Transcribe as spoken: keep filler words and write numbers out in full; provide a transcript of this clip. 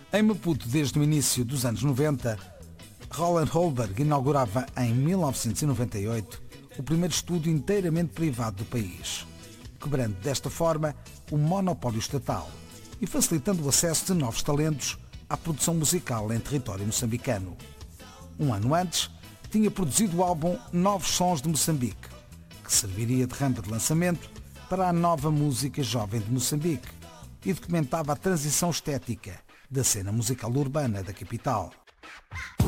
Em Maputo, desde o início dos anos noventa, Roland Holberg inaugurava em mil novecentos e noventa e oito o primeiro estúdio inteiramente privado do país, quebrando desta forma o monopólio estatal e facilitando o acesso de novos talentos à produção musical em território moçambicano. Um ano antes, tinha produzido o álbum Novos Sons de Moçambique, que serviria de rampa de lançamento para a nova música jovem de Moçambique e documentava a transição estética da cena musical urbana da capital.